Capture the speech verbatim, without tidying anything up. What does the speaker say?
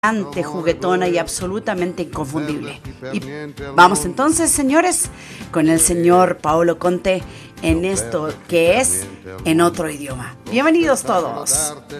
juguetona y absolutamente inconfundible. Y vamos entonces, señores, con el señor Paolo Conte en esto que es En Otro Idioma. Bienvenidos todos.